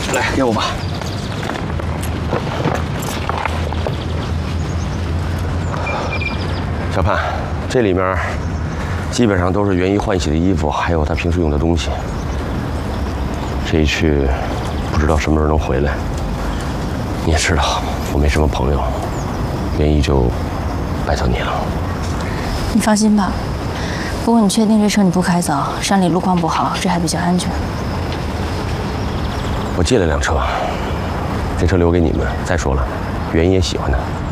来，给我吧。小潘，这里面基本上都是袁一换洗的衣服，还有他平时用的东西。这一去，不知道什么时候能回来。你也知道，我没什么朋友，袁一就拜托你了。 你放心吧。不过你确定这车你不开走？山里路况不好，这还比较安全。 我借了辆车，这车留给你们。再说了，袁一也喜欢它。